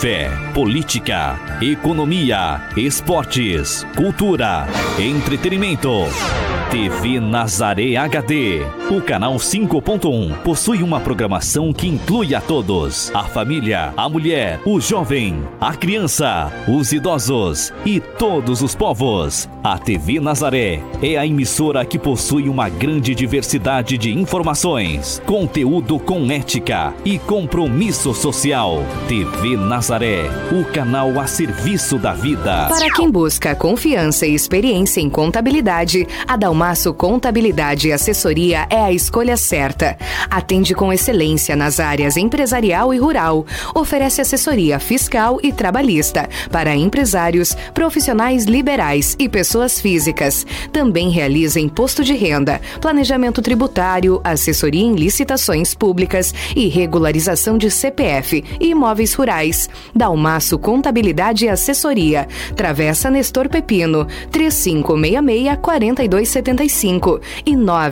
fé, política, economia, esportes, cultura, entretenimento. TV Nazaré HD. O canal 5.1 possui uma programação que inclui a todos: a família, a mulher, o jovem, a criança, os idosos e todos os povos. A TV Nazaré é a emissora que possui uma grande diversidade de informações, conteúdo com ética e compromisso social. TV Nazaré, o canal a serviço da vida. Para quem busca confiança e experiência em contabilidade, a Dalmaço Contabilidade e Assessoria é a escolha certa. Atende com excelência nas áreas empresarial e rural. Oferece assessoria fiscal e trabalhista para empresários, profissionais liberais e pessoas físicas. Também realiza imposto de renda, planejamento tributário, assessoria em licitações públicas e regularização de CPF e imóveis rurais. Dalmaço Contabilidade e Assessoria. Travessa Nestor Pepino, 3566-4275 e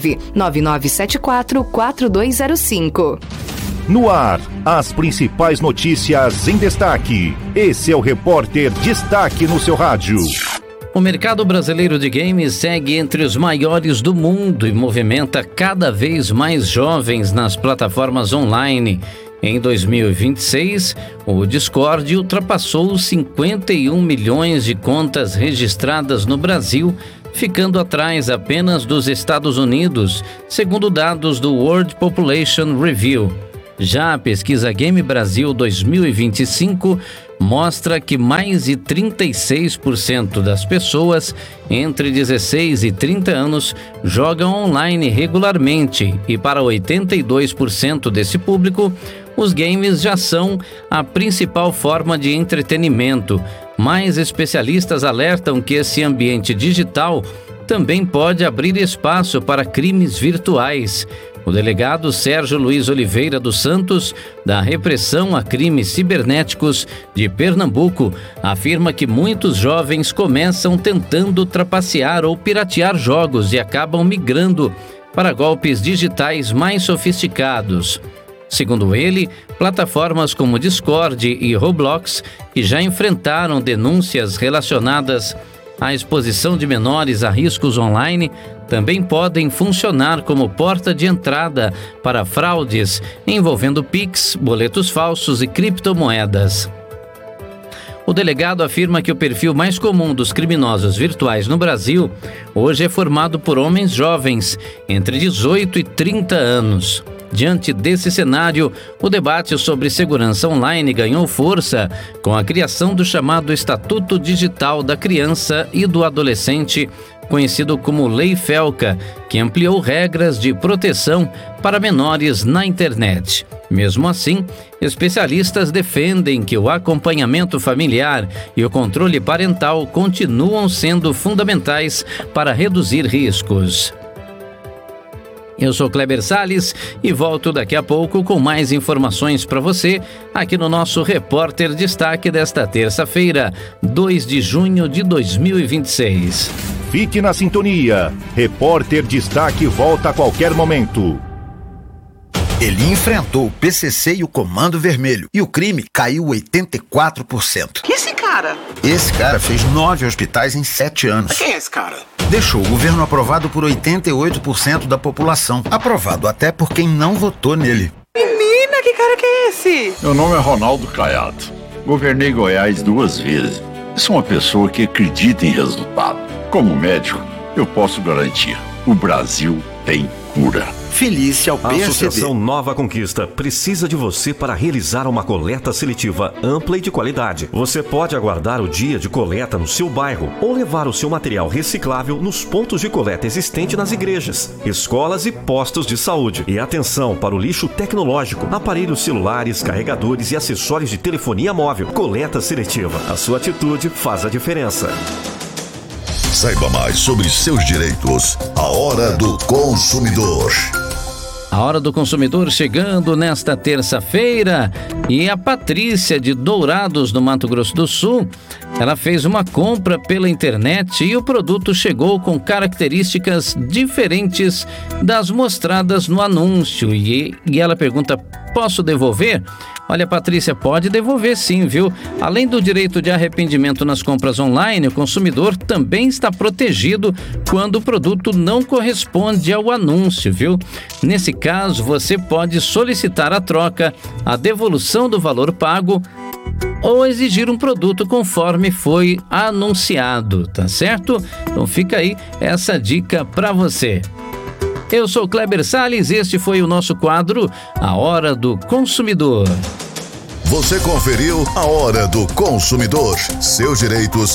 99974-4205. No ar, as principais notícias em destaque. Esse é o Repórter Destaque no seu rádio. O mercado brasileiro de games segue entre os maiores do mundo e movimenta cada vez mais jovens nas plataformas online. Em 2026, o Discord ultrapassou 51 milhões de contas registradas no Brasil, ficando atrás apenas dos Estados Unidos, segundo dados do World Population Review. Já a pesquisa Game Brasil 2025 mostra que mais de 36% das pessoas entre 16 e 30 anos jogam online regularmente e para 82% desse público, os games já são a principal forma de entretenimento. Mas especialistas alertam que esse ambiente digital também pode abrir espaço para crimes virtuais. O delegado Sérgio Luiz Oliveira dos Santos, da Repressão a Crimes Cibernéticos de Pernambuco, afirma que muitos jovens começam tentando trapacear ou piratear jogos e acabam migrando para golpes digitais mais sofisticados. Segundo ele, plataformas como Discord e Roblox, que já enfrentaram denúncias relacionadas à exposição de menores a riscos online, também podem funcionar como porta de entrada para fraudes envolvendo Pix, boletos falsos e criptomoedas. O delegado afirma que o perfil mais comum dos criminosos virtuais no Brasil hoje é formado por homens jovens, entre 18 e 30 anos. Diante desse cenário, o debate sobre segurança online ganhou força com a criação do chamado Estatuto Digital da Criança e do Adolescente, conhecido como Lei Felca, que ampliou regras de proteção para menores na internet. Mesmo assim, especialistas defendem que o acompanhamento familiar e o controle parental continuam sendo fundamentais para reduzir riscos. Eu sou Kleber Salles e volto daqui a pouco com mais informações para você aqui no nosso Repórter Destaque desta terça-feira, 2 de junho de 2026. Fique na sintonia. Repórter Destaque volta a qualquer momento. Ele enfrentou o PCC e o Comando Vermelho e o crime caiu 84%. E esse cara? Esse cara fez 9 hospitais em 7 anos. Quem é esse cara? Deixou o governo aprovado por 88% da população. Aprovado até por quem não votou nele. Menina, que cara que é esse? Meu nome é Ronaldo Caiado. Governei Goiás 2 vezes. Sou uma pessoa que acredita em resultado. Como médico, eu posso garantir: o Brasil tem cura. Felícia ao A PSDB. Associação Nova Conquista precisa de você para realizar uma coleta seletiva ampla e de qualidade. Você pode aguardar o dia de coleta no seu bairro ou levar o seu material reciclável nos pontos de coleta existentes nas igrejas, escolas e postos de saúde. E atenção para o lixo tecnológico, aparelhos celulares, carregadores e acessórios de telefonia móvel. Coleta seletiva. A sua atitude faz a diferença. Saiba mais sobre seus direitos. A Hora do Consumidor. A Hora do Consumidor chegando nesta terça-feira e a Patrícia de Dourados, no Mato Grosso do Sul, ela fez uma compra pela internet e o produto chegou com características diferentes das mostradas no anúncio e ela pergunta Posso devolver? Olha, Patrícia, pode devolver sim, viu? Além do direito de arrependimento nas compras online, o consumidor também está protegido quando o produto não corresponde ao anúncio, viu? Nesse caso, você pode solicitar a troca, a devolução do valor pago ou exigir um produto conforme foi anunciado, tá certo? Então fica aí essa dica para você. Eu sou Kleber Salles, este foi o nosso quadro A Hora do Consumidor. Você conferiu A Hora do Consumidor. Seus direitos